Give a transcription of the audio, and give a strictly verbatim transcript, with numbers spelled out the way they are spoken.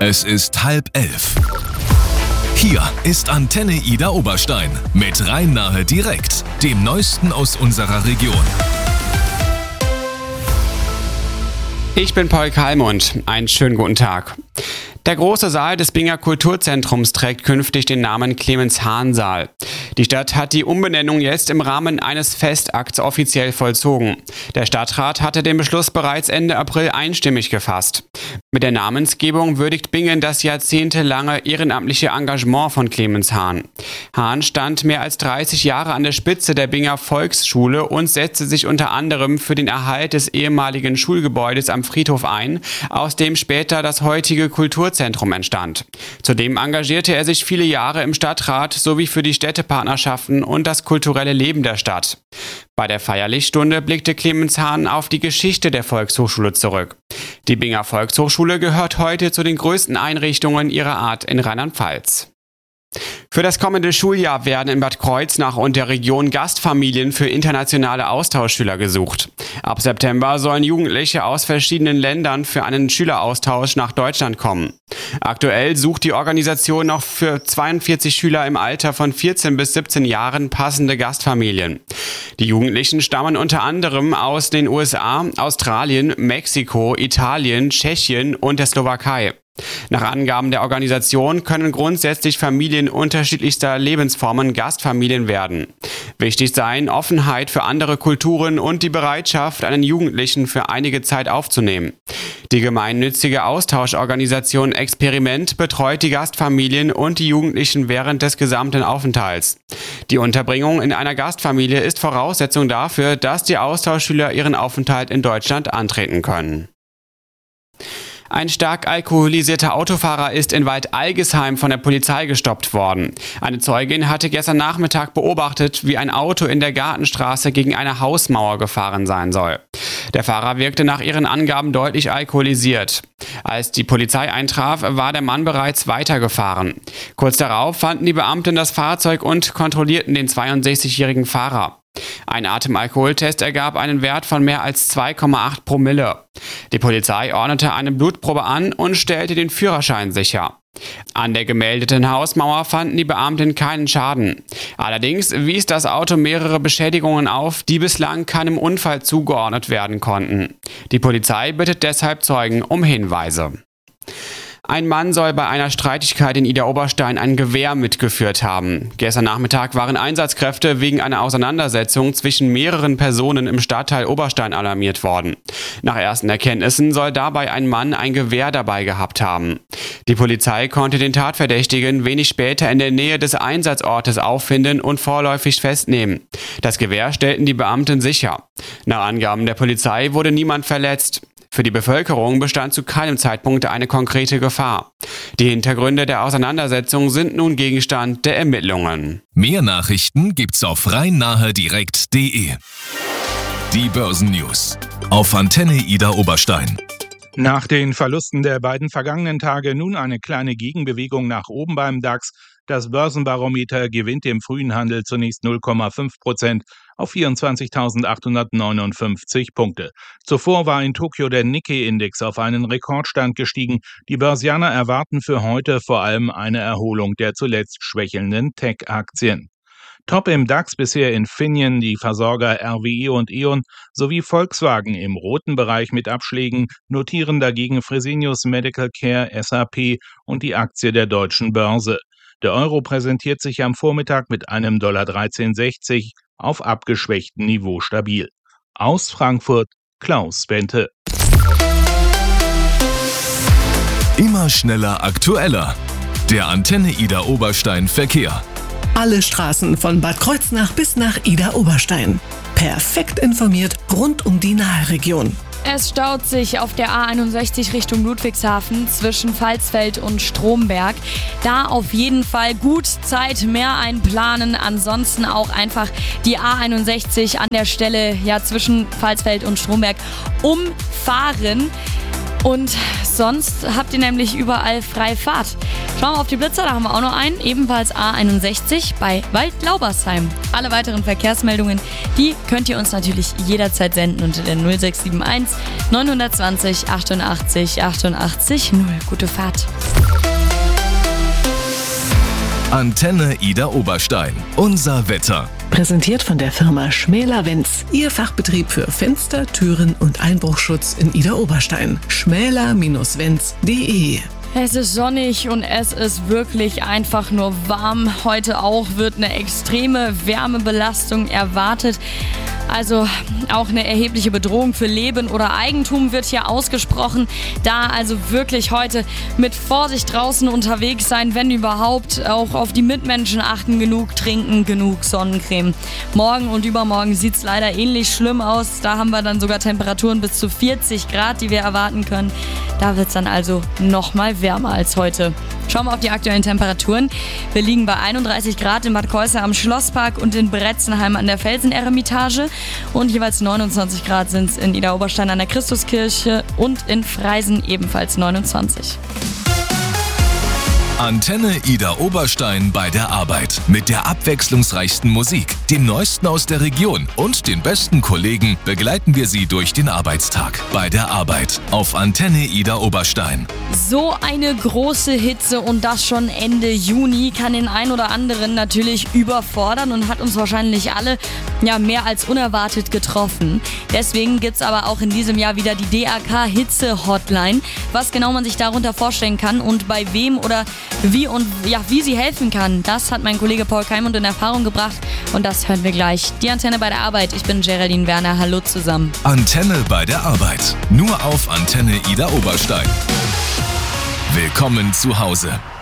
Es ist halb elf. Hier ist Antenne Ida Oberstein mit Rhein-Nahe direkt, dem Neuesten aus unserer Region. Ich bin Paul Kalmund. Einen schönen guten Tag. Der große Saal des Binger Kulturzentrums trägt künftig den Namen Clemens-Hahn-Saal. Die Stadt hat die Umbenennung jetzt im Rahmen eines Festakts offiziell vollzogen. Der Stadtrat hatte den Beschluss bereits Ende April einstimmig gefasst. Mit der Namensgebung würdigt Bingen das jahrzehntelange ehrenamtliche Engagement von Clemens Hahn. Hahn stand mehr als dreißig Jahre an der Spitze der Binger Volksschule und setzte sich unter anderem für den Erhalt des ehemaligen Schulgebäudes am Friedhof ein, aus dem später das heutige Kulturzentrum entstand. Zudem engagierte er sich viele Jahre im Stadtrat sowie für die Städtepartnerschaften und das kulturelle Leben der Stadt. Bei der Feierlichstunde blickte Clemens Hahn auf die Geschichte der Volkshochschule zurück. Die Binger Volkshochschule gehört heute zu den größten Einrichtungen ihrer Art in Rheinland-Pfalz. Für das kommende Schuljahr werden in Bad Kreuznach und der Region Gastfamilien für internationale Austauschschüler gesucht. Ab September sollen Jugendliche aus verschiedenen Ländern für einen Schüleraustausch nach Deutschland kommen. Aktuell sucht die Organisation noch für zweiundvierzig Schüler im Alter von vierzehn bis siebzehn Jahren passende Gastfamilien. Die Jugendlichen stammen unter anderem aus den U S A, Australien, Mexiko, Italien, Tschechien und der Slowakei. Nach Angaben der Organisation können grundsätzlich Familien unterschiedlichster Lebensformen Gastfamilien werden. Wichtig seien Offenheit für andere Kulturen und die Bereitschaft, einen Jugendlichen für einige Zeit aufzunehmen. Die gemeinnützige Austauschorganisation Experiment betreut die Gastfamilien und die Jugendlichen während des gesamten Aufenthalts. Die Unterbringung in einer Gastfamilie ist Voraussetzung dafür, dass die Austauschschüler ihren Aufenthalt in Deutschland antreten können. Ein stark alkoholisierter Autofahrer ist in Waldalgesheim von der Polizei gestoppt worden. Eine Zeugin hatte gestern Nachmittag beobachtet, wie ein Auto in der Gartenstraße gegen eine Hausmauer gefahren sein soll. Der Fahrer wirkte nach ihren Angaben deutlich alkoholisiert. Als die Polizei eintraf, war der Mann bereits weitergefahren. Kurz darauf fanden die Beamten das Fahrzeug und kontrollierten den zweiundsechzigjährigen Fahrer. Ein Atemalkoholtest ergab einen Wert von mehr als zwei Komma acht Promille. Die Polizei ordnete eine Blutprobe an und stellte den Führerschein sicher. An der gemeldeten Hausmauer fanden die Beamten keinen Schaden. Allerdings wies das Auto mehrere Beschädigungen auf, die bislang keinem Unfall zugeordnet werden konnten. Die Polizei bittet deshalb Zeugen um Hinweise. Ein Mann soll bei einer Streitigkeit in Ida Oberstein ein Gewehr mitgeführt haben. Gestern Nachmittag waren Einsatzkräfte wegen einer Auseinandersetzung zwischen mehreren Personen im Stadtteil Oberstein alarmiert worden. Nach ersten Erkenntnissen soll dabei ein Mann ein Gewehr dabei gehabt haben. Die Polizei konnte den Tatverdächtigen wenig später in der Nähe des Einsatzortes auffinden und vorläufig festnehmen. Das Gewehr stellten die Beamten sicher. Nach Angaben der Polizei wurde niemand verletzt. Für die Bevölkerung bestand zu keinem Zeitpunkt eine konkrete Gefahr. Die Hintergründe der Auseinandersetzung sind nun Gegenstand der Ermittlungen. Mehr Nachrichten gibt's auf rhein-nahe direkt punkt de. Die Börsennews auf Antenne Ida Oberstein. Nach den Verlusten der beiden vergangenen Tage nun eine kleine Gegenbewegung nach oben beim DAX. Das Börsenbarometer gewinnt im frühen Handel zunächst null Komma fünf Prozent auf vierundzwanzigtausendachthundertneunundfünfzig Punkte. Zuvor war in Tokio der Nikkei-Index auf einen Rekordstand gestiegen. Die Börsianer erwarten für heute vor allem eine Erholung der zuletzt schwächelnden Tech-Aktien. Top im DAX bisher Infineon, die Versorger R W E und E.ON sowie Volkswagen im roten Bereich mit Abschlägen, notieren dagegen Fresenius Medical Care, S A P und die Aktie der Deutschen Börse. Der Euro präsentiert sich am Vormittag mit einem Dollar dreizehn sechzig auf abgeschwächtem Niveau stabil. Aus Frankfurt, Klaus Bente. Immer schneller, aktueller. Der Antenne Ida Oberstein Verkehr. Alle Straßen von Bad Kreuznach bis nach Ida Oberstein. Perfekt informiert rund um die Nahregion. Es staut sich auf der A einundsechzig Richtung Ludwigshafen zwischen Pfalzfeld und Stromberg. Da auf jeden Fall gut Zeit mehr einplanen. Ansonsten auch einfach die A einundsechzig an der Stelle ja zwischen Pfalzfeld und Stromberg umfahren. Und sonst habt ihr nämlich überall freie Fahrt. Schauen wir auf die Blitzer, da haben wir auch noch einen, ebenfalls A einundsechzig bei Waldlaubersheim. Alle weiteren Verkehrsmeldungen, die könnt ihr uns natürlich jederzeit senden unter der null sechs sieben eins neun zwei null achtundachtzig achtundachtzig null. Gute Fahrt. Antenne Ida Oberstein. Unser Wetter. Präsentiert von der Firma Schmäler-Wenz. Ihr Fachbetrieb für Fenster, Türen und Einbruchschutz in Ida Oberstein. schmäler Bindestrich wenz punkt de. Es ist sonnig und es ist wirklich einfach nur warm. Heute auch wird eine extreme Wärmebelastung erwartet. Also auch eine erhebliche Bedrohung für Leben oder Eigentum wird hier ausgesprochen. Da also wirklich heute mit Vorsicht draußen unterwegs sein, wenn überhaupt. Auch auf die Mitmenschen achten, genug trinken, genug Sonnencreme. Morgen und übermorgen sieht es leider ähnlich schlimm aus. Da haben wir dann sogar Temperaturen bis zu vierzig Grad, die wir erwarten können. Da wird es dann also nochmal wärmer als heute. Schauen wir auf die aktuellen Temperaturen. Wir liegen bei einunddreißig Grad in Bad Kreuznach am Schlosspark und in Bretzenheim an der Felseneremitage. Und jeweils neunundzwanzig Grad sind es in Ida Oberstein an der Christuskirche und in Freisen ebenfalls neunundzwanzig. Antenne Ida Oberstein bei der Arbeit. Mit der abwechslungsreichsten Musik, dem Neuesten aus der Region und den besten Kollegen begleiten wir Sie durch den Arbeitstag. Bei der Arbeit auf Antenne Ida Oberstein. So eine große Hitze und das schon Ende Juni kann den einen oder anderen natürlich überfordern und hat uns wahrscheinlich alle ja, mehr als unerwartet getroffen. Deswegen gibt es aber auch in diesem Jahr wieder die D A K-Hitze-Hotline. Was genau man sich darunter vorstellen kann und bei wem oder wie und ja, wie sie helfen kann, das hat mein Kollege Paul Keimund in Erfahrung gebracht und das hören wir gleich. Die Antenne bei der Arbeit. Ich bin Geraldine Werner. Hallo zusammen. Antenne bei der Arbeit. Nur auf Antenne Ida Oberstein. Willkommen zu Hause.